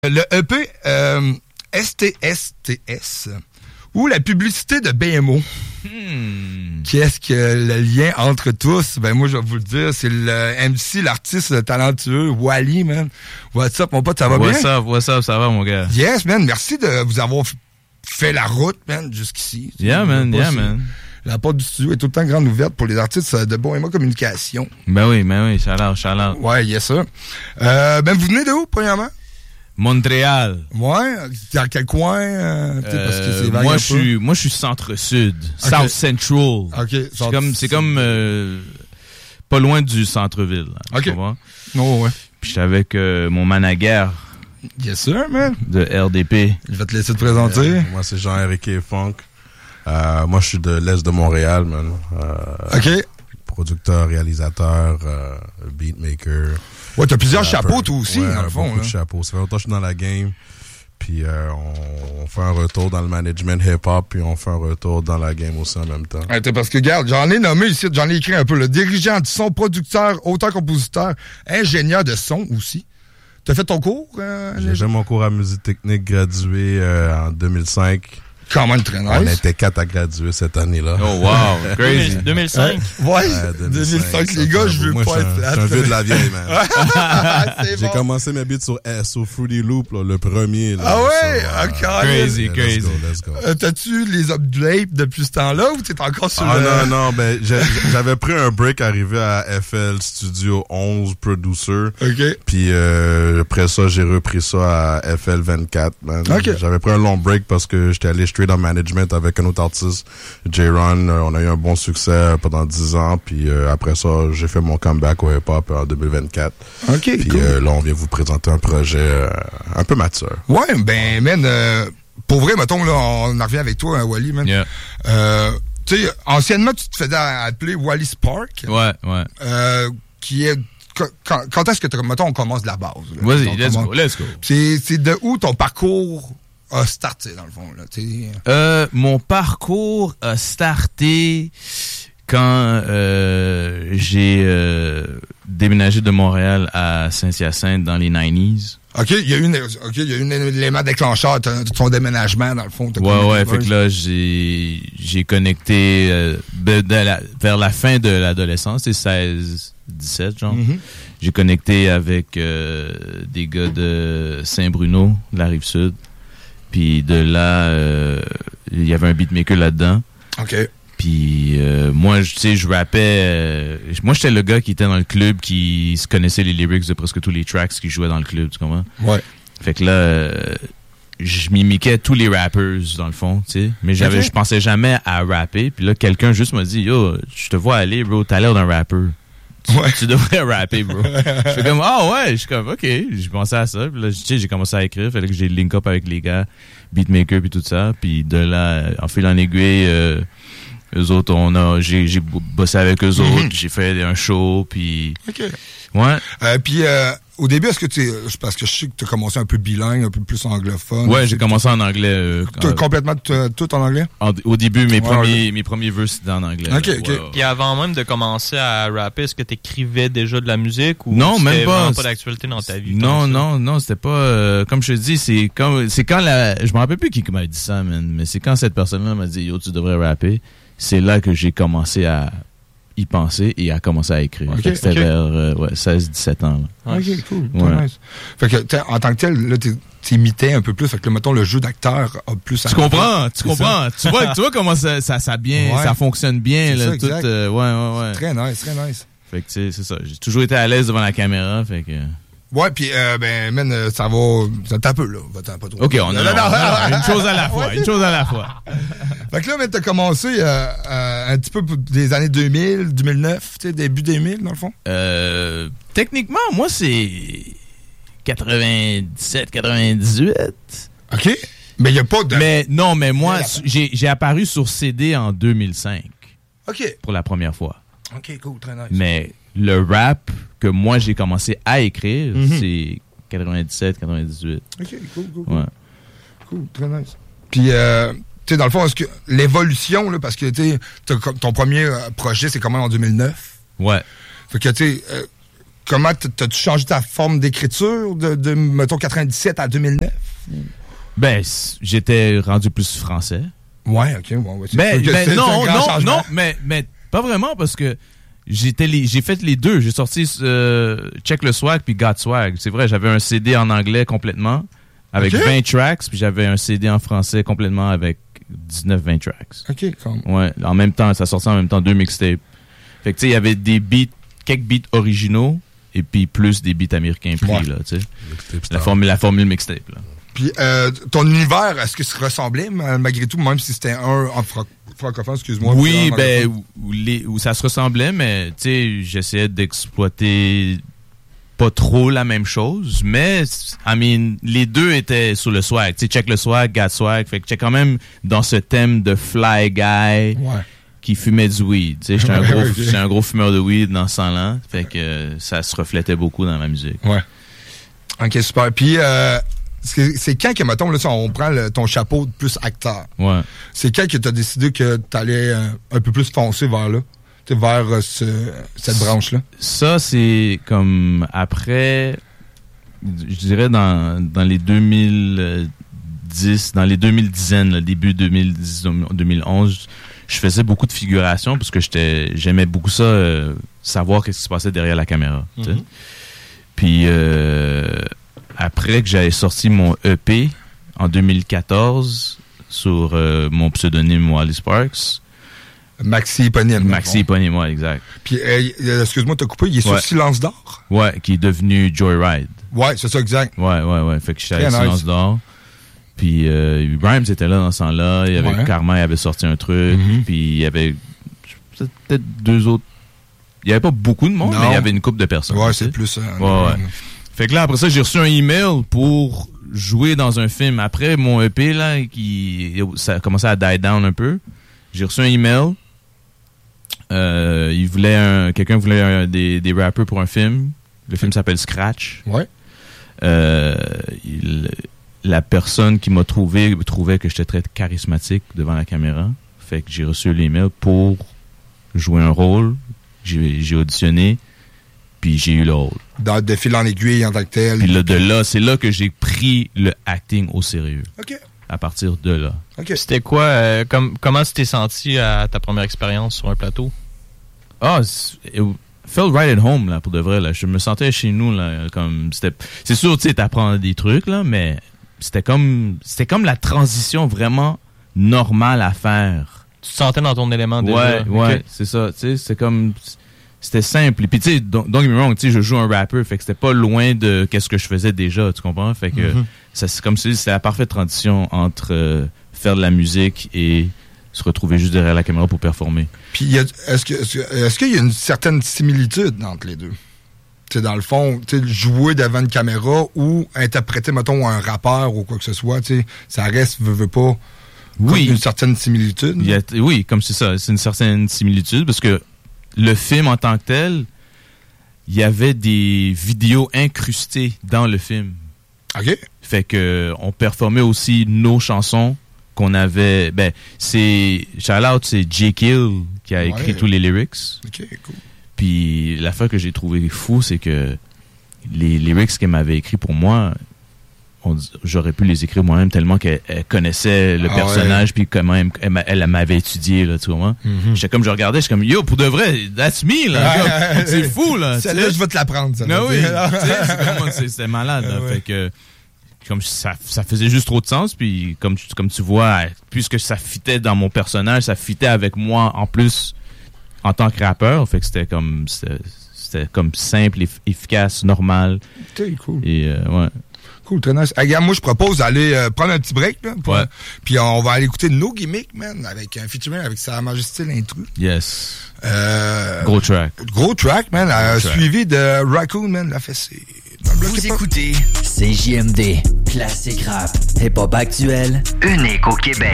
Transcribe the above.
Le EP STSTS ou la publicité de BMO. Qu'est-ce que le lien entre tous? Ben moi, je vais vous le dire, c'est le MC, l'artiste talentueux, Wally, man. What's up, mon pote, ça va bien? What's up, ça va, mon gars? Yes, man, merci de vous avoir fait la route, man, jusqu'ici. Yeah, man. La porte du studio est tout le temps grande ouverte pour les artistes de BMO Communication. Ben oui, shout-out. Ouais, yes, ça. Ben, vous venez de où, premièrement? Montréal. Ouais, dans quel coin? Parce que c'est moi, je suis centre-sud. Okay. South Central. OK. C'est comme pas loin du centre-ville. Là, OK. Oh, ouais. Puis j'étais avec mon manager. Yes, sir, man. De RDP. Je vais te laisser te présenter. Moi, c'est Jean-Éric Funk. Moi, je suis de l'Est de Montréal, man. OK. Producteur, réalisateur, beatmaker. Ouais, t'as plusieurs chapeaux, toi aussi, dans le fond. Beaucoup de chapeaux. Ça fait longtemps que je suis dans la game. Puis on fait un retour dans le management hip-hop, puis on fait un retour dans la game aussi en même temps. Parce que, regarde, j'en ai nommé ici, j'en ai écrit un peu. Le dirigeant du son, producteur, auteur-compositeur, ingénieur de son aussi. T'as fait ton cours? J'ai fait mon cours à musique technique gradué en 2005. Quand même très nice. On était 4 à graduer cette année-là. Oh wow, crazy. 2005? Ouais, 2005. Les gars, je veux pas être... Je suis un vieux de la vieille, man. J'ai bon. commencé mes beats sur Fruity Loop, là, le premier. Là, ah ouais? Crazy. Let's go. T'as-tu les updates depuis ce temps-là ou t'es encore sur Non, ben j'avais pris un break arrivé à FL Studio 11 Producer. OK. Puis après ça, j'ai repris ça à FL 24, man. OK. J'avais pris un long break parce que j'étais allé dans le management avec un autre artiste, J-Ron. On a eu un bon succès pendant 10 ans. Puis après ça, j'ai fait mon comeback au hip-hop en 2024. OK, puis cool. Là, on vient vous présenter un projet un peu mature. Ouais, ben, man, pour vrai, mettons, là, on en revient avec toi, hein, Wally, man. Yeah. Tu sais, anciennement, tu te faisais appeler Wally Spark. Ouais. Qui est... Quand est-ce que, mettons, on commence de la base? Là, vas-y, let's go. C'est de où ton parcours a starté, dans le fond, là, mon parcours a starté quand j'ai déménagé de Montréal à Saint-Hyacinthe dans les 90s. OK, il y a eu un élément déclencheur de ton déménagement, dans le fond. Ouais, fait que là, j'ai connecté vers la fin de l'adolescence, c'est 16, 17, genre. Mm-hmm. J'ai connecté avec des gars de Saint-Bruno, de la Rive-Sud. Puis de là, il y avait un beatmaker là-dedans. OK. Puis moi, tu sais, je rappais... moi, j'étais le gars qui était dans le club, qui se connaissait les lyrics de presque tous les tracks qui jouaient dans le club, tu comprends? Ouais. Fait que là, je mimiquais tous les rappers, dans le fond, tu sais. Mais je pensais jamais à rapper. Puis là, quelqu'un juste m'a dit, « Yo, je te vois aller, bro, t'as l'air d'un rappeur. » Tu devrais rapper, bro. Je fais comme, ouais, je suis comme, OK. J'ai pensé à ça. Puis là, tu sais, j'ai commencé à écrire. Fait que j'ai link up avec les gars, beatmaker puis tout ça. Puis de là, en fil en aiguille, eux autres, j'ai bossé avec eux autres. J'ai fait un show, puis... OK. Ouais. Puis au début, est-ce que parce que je sais que tu as commencé un peu bilingue, un peu plus anglophone. Ouais, j'ai commencé en anglais. Complètement tout en anglais? Au début, mes premiers vœux, c'était en anglais. OK. Puis avant même de commencer à rapper, est-ce que tu écrivais déjà de la musique ou non, même pas. Vraiment pas d'actualité dans ta vie? Non, c'était pas... comme je te dis, c'est quand je me rappelle plus qui m'a dit ça, man, mais c'est quand cette personne-là m'a dit « Yo, tu devrais rapper », c'est là que j'ai commencé à y penser et à commencer à écrire. C'était vers 16-17 ans. Là. OK, cool. Ouais. Nice. Fait que en tant que tel, là, t'imitais un peu plus. Fait que, mettons, le jeu d'acteur a plus... Tu comprends. Tu vois comment ça fonctionne bien. C'est là, ça, tout, ouais. Très nice. Fait que, tu sais, c'est ça. J'ai toujours été à l'aise devant la caméra, fait que... Ouais, puis ça tape peu, là. Va-t'en pas trop. OK, non, une chose à la fois. Fait que là, mais t'as commencé un petit peu des années 2000, 2009, tu sais, début 2000, dans le fond? Techniquement, moi, c'est 97, 98. OK. Mais il y a pas de... Mais moi, j'ai apparu sur CD en 2005. OK. Pour la première fois. OK, cool, très nice. Mais le rap que moi, j'ai commencé à écrire, c'est 97, 98. OK, cool. Ouais. Cool, très nice. Puis, tu sais, dans le fond, est-ce que l'évolution, là, parce que, tu sais, ton premier projet, c'est quand même en 2009. Ouais. Fait que, tu sais, comment t'as-tu changé ta forme d'écriture de mettons, 97 à 2009? Ben, j'étais rendu plus français. Ouais, OK. Ouais, Non, mais pas vraiment, parce que j'ai fait les deux. J'ai sorti Check le Swag puis Got Swag. C'est vrai, j'avais un CD en anglais complètement, avec 20 tracks, puis j'avais un CD en français complètement avec 19-20 tracks. OK, comme. Ouais, en même temps, ça sortait en même temps 2 mixtapes. Fait que, tu sais, il y avait des beats, quelques beats originaux, et puis plus des beats américains pris, là, tu sais. La formule mixtape, là. Puis, ton univers, est-ce que ça ressemblait, malgré tout, même si c'était un en francophone, excuse-moi? Oui, ben, où ça se ressemblait, mais, tu sais, j'essayais d'exploiter pas trop la même chose, mais, les deux étaient sur le swag. Tu sais, Check le Swag, Got Swag, fait que j'étais quand même dans ce thème de fly guy. Ouais. Qui fumait du weed. Tu sais, j'étais un gros fumeur de weed dans ce temps-là. Fait que ça se reflétait beaucoup dans ma musique. Ouais. OK, super. Puis, c'est quand que, mettons, là, on prend ton chapeau de plus acteur. Ouais. C'est quand que t'as décidé que t'allais un peu plus foncer vers là? Vers cette branche-là? Ça, c'est comme après, je dirais dans les 2010, dans les 2010, début 2010, 2011, je faisais beaucoup de figuration parce que j'aimais beaucoup ça, savoir qu'est-ce qui se passait derrière la caméra. Mm-hmm. Puis après que j'avais sorti mon EP en 2014 sur mon pseudonyme Wally Sparks. Maxi éponyme. Maxi éponyme, ouais, exact. Puis excuse-moi de te couper, il est sur Silence d'or? Ouais, qui est devenu Joyride. Ouais, c'est ça, exact. Ouais. Fait que j'étais avec Silence d'or. Puis Rhymes était là dans ce temps-là. Il y avait Karma, il avait sorti un truc. Mm-hmm. Puis il y avait peut-être 2 autres. Il n'y avait pas beaucoup de monde, mais il y avait une couple de personnes. Ouais, c'est plus ça. Ouais. Fait que là, après ça, j'ai reçu un email pour jouer dans un film. Après mon EP, là, ça a commencé à die down un peu. J'ai reçu un email. Quelqu'un voulait des rappeurs pour un film. Le film s'appelle Scratch. Ouais. La personne qui m'a trouvait que j'étais très charismatique devant la caméra. Fait que j'ai reçu l'email pour jouer un rôle. J'ai auditionné, puis j'ai eu le rôle. De fil en aiguille en tant que tel. Puis c'est là que j'ai pris le acting au sérieux. OK. À partir de là. Okay. C'était quoi, comment tu t'es senti à ta première expérience sur un plateau? Felt right at home, là, pour de vrai, là. Je me sentais chez nous, là, comme, c'est sûr, tu sais, t'apprends des trucs, là, mais c'était comme la transition vraiment normale à faire. Tu te sentais dans ton élément déjà? Ouais, okay. C'est ça, tu sais, c'était simple. Et puis, tu sais, don't get me wrong, tu sais, je joue un rapper, fait que c'était pas loin de qu'est-ce que je faisais déjà, tu comprends? Fait que, c'est comme si c'était la parfaite transition entre faire de la musique et se retrouver juste derrière la caméra pour performer. Puis, est-ce qu'il y a une certaine similitude entre les deux? Tu sais, dans le fond, tu sais, jouer devant une caméra ou interpréter, mettons, un rappeur ou quoi que ce soit, tu sais, ça reste, veut pas, oui, une certaine similitude. Oui, comme c'est ça, c'est une certaine similitude parce que le film en tant que tel, il y avait des vidéos incrustées dans le film. OK. Fait que on performait aussi nos chansons qu'on avait. Ben, c'est shout-out, c'est J. Kill qui a écrit tous les lyrics. OK, cool. Puis l'affaire que j'ai trouvé fou, c'est que les lyrics qu'elle m'avait écrit pour moi, j'aurais pu les écrire moi-même tellement qu'elle connaissait le personnage, puis comment elle m'avait étudié, là, tu vois. Mm-hmm. J'étais comme, je regardais, j'étais comme, yo, pour de vrai, that's me, là. C'est fou, là. Celle-là, je vais te l'apprendre, ça. Non, oui. C'était malade, là. Fait que, comme ça faisait juste trop de sens, puis comme tu vois, puisque ça fitait dans mon personnage, ça fitait avec moi, en plus, en tant que rappeur, fait que c'était comme simple, efficace, normal. C'était cool. Et, ouais. Cool, très nice. Regarde, moi, je propose d'aller prendre un petit break, là. Puis on va aller écouter No Gimmick, man, avec un featuring avec Sa Majesté l'Intrus. Yes. Gros track. Gros track, man. Suivi de Raccoon, man, la fessée. Vous écoutez CJMD, classique rap, hip-hop actuel, unique au Québec.